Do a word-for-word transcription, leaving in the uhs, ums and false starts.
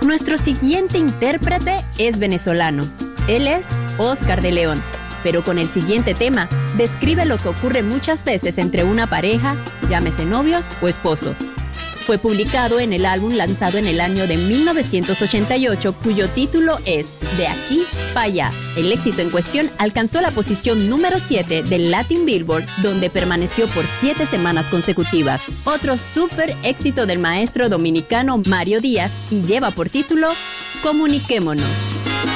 Nuestro siguiente intérprete es venezolano. Él es Oscar de León, pero con el siguiente tema describe lo que ocurre muchas veces entre una pareja, llámese novios o esposos. Fue publicado en el álbum lanzado en el año de mil novecientos ochenta y ocho, cuyo título es De aquí pa' allá. El éxito en cuestión alcanzó la posición número siete del Latin Billboard, donde permaneció por siete semanas consecutivas. Otro súper éxito del maestro dominicano Mario Díaz y lleva por título Comuniquémonos.